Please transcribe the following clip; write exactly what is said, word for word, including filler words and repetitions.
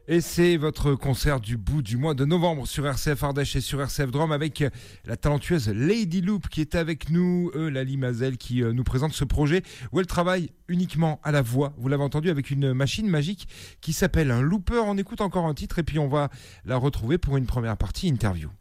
Et c'est votre concert du bout du mois de novembre sur R C F Ardèche et sur R C F Drôme avec la talentueuse Lady Loop qui est avec nous, euh, Lali Mazel qui euh, nous présente ce projet où elle travaille uniquement à la voix. Vous l'avez entendu avec une machine magique qui s'appelle un looper. On écoute encore un titre et puis on va la retrouver pour une première partie interview.